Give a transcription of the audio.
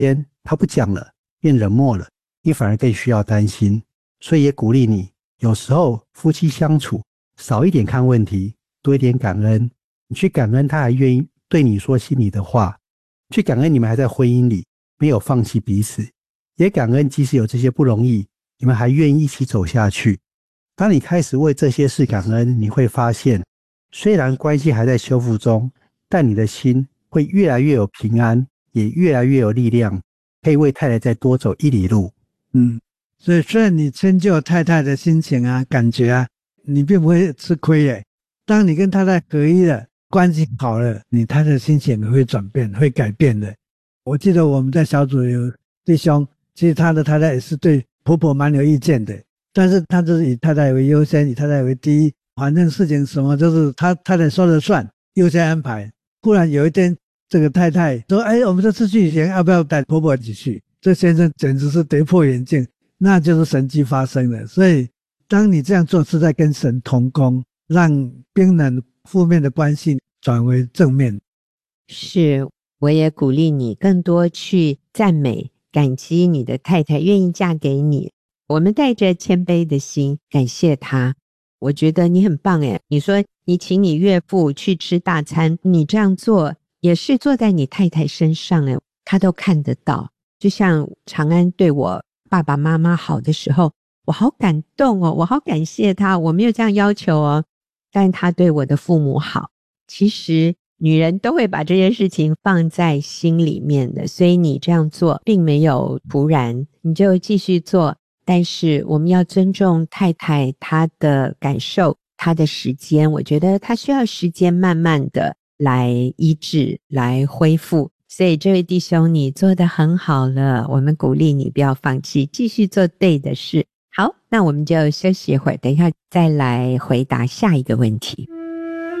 天他不讲了，变冷漠了，你反而更需要担心。所以也鼓励你，有时候夫妻相处少一点看问题，多一点感恩。你去感恩他还愿意对你说心里的话，去感恩你们还在婚姻里没有放弃彼此，也感恩即使有这些不容易，你们还愿意一起走下去。当你开始为这些事感恩，你会发现虽然关系还在修复中，但你的心会越来越有平安，也越来越有力量，可以为太太再多走1里路。 所以虽然你迁就太太的心情啊感觉啊，你并不会吃亏耶。当你跟太太合一了，关系好了，你太太的心情也会转变，会改变的。我记得我们在小组有弟兄，其实他的太太也是对婆婆蛮有意见的，但是他就是以太太为优先，以太太为第一，反正事情什么就是他太太说了算，优先安排。忽然有一天这个太太说，我们这次去旅行要不要带婆婆一起去？这先生简直是跌破眼镜，那就是神迹发生了。所以当你这样做是在跟神同工，让冰冷负面的关系转为正面。 是，我也鼓励你更多去赞美感激你的太太愿意嫁给你，我们带着谦卑的心感谢她。我觉得你很棒耶，你说你请你岳父去吃大餐，你这样做也是做在你太太身上耶，她都看得到。就像长安对我爸爸妈妈好的时候，我好感动哦，我好感谢他，我没有这样要求哦，但他对我的父母好。其实女人都会把这件事情放在心里面的，所以你这样做并没有突然，你就继续做。但是我们要尊重太太她的感受，她的时间，我觉得她需要时间慢慢的来医治，来恢复。所以这位弟兄，你做得很好了，我们鼓励你不要放弃，继续做对的事。好，那我们就休息一会儿，等一下再来回答下一个问题。